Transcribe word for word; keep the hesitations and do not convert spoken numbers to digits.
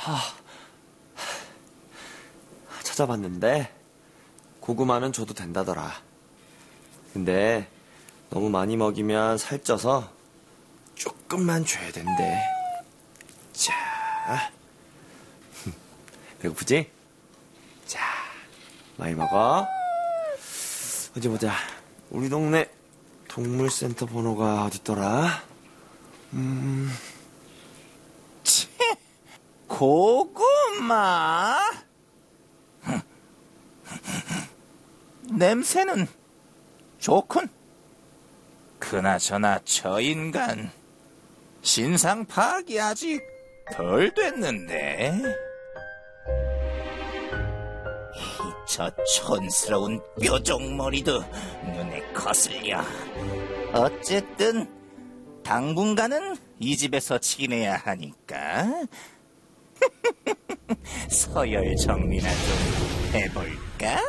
찾아봤는데 고구마는 줘도 된다더라. 근데 너무 많이 먹이면 살쪄서 조금만 줘야 된대. 자, 배고프지? 자, 많이 먹어. 어디 보자. 우리 동네 동물센터 번호가 어딨더라? 음... 치, 고구마? 냄새는 좋군. 그나저나 저 인간 신상 파악이 아직 덜 됐는데. 저 촌스러운 뾰족머리도 눈에 거슬려. 어쨌든 당분간은 이 집에서 지내야 하니까 서열 정리나 좀 해볼까?